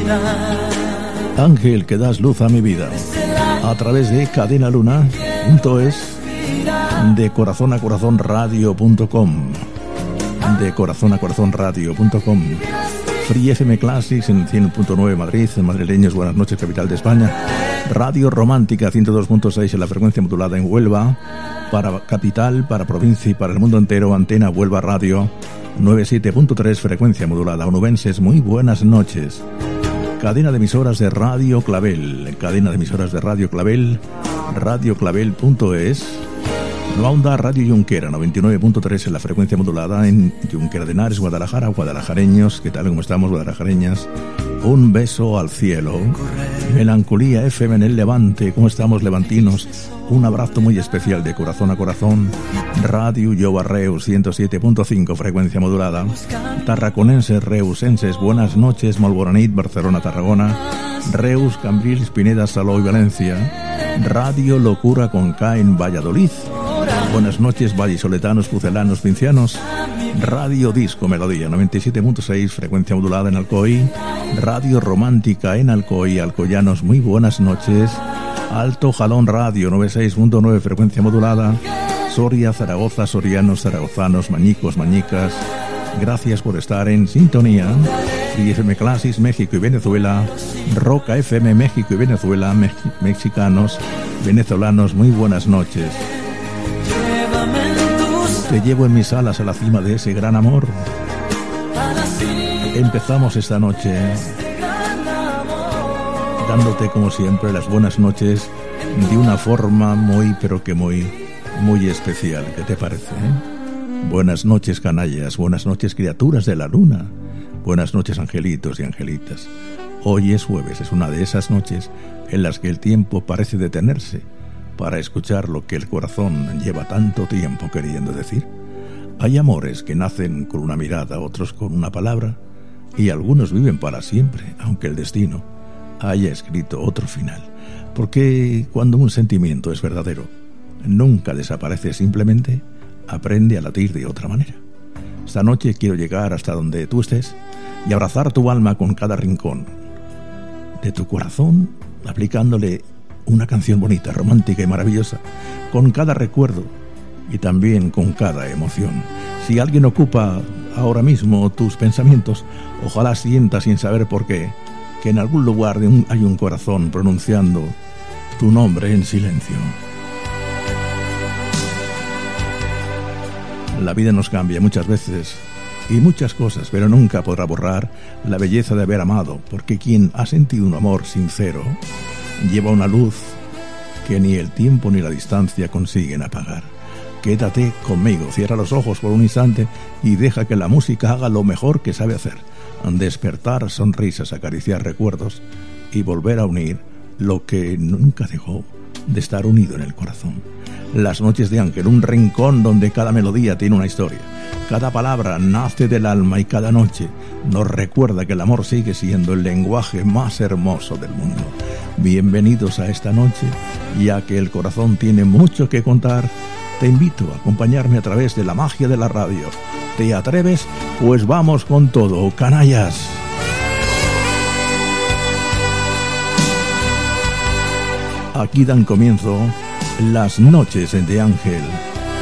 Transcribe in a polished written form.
Ángel, que das luz a mi vida, a través de cadenaluna.es, de corazón a corazón radio.com, de corazón a corazón radio.com, Free FM Classics en 100.9 Madrid, madrileños, buenas noches, capital de España, Radio Romántica 102.6 en la frecuencia modulada en Huelva, para capital, para provincia y para el mundo entero, Antena Huelva Radio 97.3 frecuencia modulada. Onubenses, muy buenas noches. Cadena de emisoras de Radio Clavel, cadena de emisoras de Radio Clavel, radioclavel.es. Nueva Onda Radio Junquera 99.3 en la frecuencia modulada en Junquera de Henares, Guadalajara. Guadalajareños, ¿qué tal? ¿Cómo estamos, guadalajareñas? Un beso al cielo. Melancolía FM en el Levante, ¿cómo estamos, levantinos? Un abrazo muy especial de corazón a corazón. Radio Lloba Reus 107.5 frecuencia modulada. Tarraconenses, reusenses, buenas noches. Malboranit, Barcelona, Tarragona. Reus, Cambrils, Pineda, Salou y Valencia. Radio Locura con K en Valladolid. Buenas noches, vallisoletanos, pucelanos, pincianos. Radio Disco Melodía 97.6 frecuencia modulada en Alcoy. Radio Romántica en Alcoy, alcoyanos, muy buenas noches. Alto Jalón Radio 96.9 frecuencia modulada. Soria, Zaragoza, sorianos, zaragozanos, mañicos, mañicas, gracias por estar en sintonía. Free FM Classics México y Venezuela. Roca FM México y Venezuela, mexicanos, venezolanos, muy buenas noches. Te llevo en mis alas a la cima de ese gran amor. Empezamos esta noche dándote, como siempre, las buenas noches de una forma muy, pero que muy especial. ¿Qué te parece? Buenas noches, canallas. Buenas noches, criaturas de la luna. Buenas noches, angelitos y angelitas. Hoy es jueves, es una de esas noches en las que el tiempo parece detenerse para escuchar lo que el corazón lleva tanto tiempo queriendo decir. Hay amores que nacen con una mirada, otros con una palabra, y algunos viven para siempre, aunque el destino haya escrito otro final. Porque cuando un sentimiento es verdadero, nunca desaparece, simplemente aprende a latir de otra manera. Esta noche quiero llegar hasta donde tú estés y abrazar tu alma con cada rincón de tu corazón, aplicándole una canción bonita, romántica y maravillosa, con cada recuerdo y también con cada emoción. Si alguien ocupa ahora mismo tus pensamientos, ojalá sienta, sin saber por qué, que en algún lugar hay un corazón pronunciando tu nombre en silencio. La vida nos cambia muchas veces y muchas cosas, pero nunca podrá borrar la belleza de haber amado, porque quien ha sentido un amor sincero lleva una luz que ni el tiempo ni la distancia consiguen apagar. Quédate conmigo, cierra los ojos por un instante y deja que la música haga lo mejor que sabe hacer: despertar sonrisas, acariciar recuerdos y volver a unir lo que nunca dejó de estar unido en el corazón. Las noches de Ángel, un rincón donde cada melodía tiene una historia. Cada palabra nace del alma y cada noche nos recuerda que el amor sigue siendo el lenguaje más hermoso del mundo. Bienvenidos a esta noche, ya que el corazón tiene mucho que contar. Te invito a acompañarme a través de la magia de la radio. ¿Te atreves? Pues vamos con todo, canallas. Aquí dan comienzo las noches de Ángel.